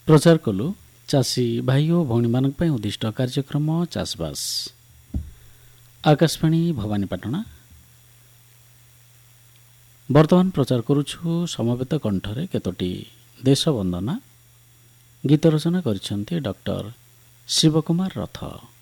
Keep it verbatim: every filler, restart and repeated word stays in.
प्रचार कलु चाषी भाई और भौणी मान उद्दिष्ट कार्यक्रम चाषबास। आकाशवाणी भवानीपाटना वर्तमान प्रचार करुछु समवेत कंठरे केतोटी देश वंदना गीत रचना करिसेंती डॉक्टर शिवकुमार रथ।